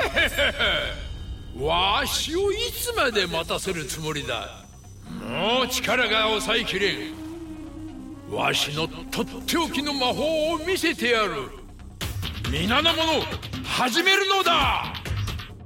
わしをいつまで待たせるつもりだ。もう力が抑えきれん。わしのとっておきの魔法を見せてやる。皆の者始めるのだ。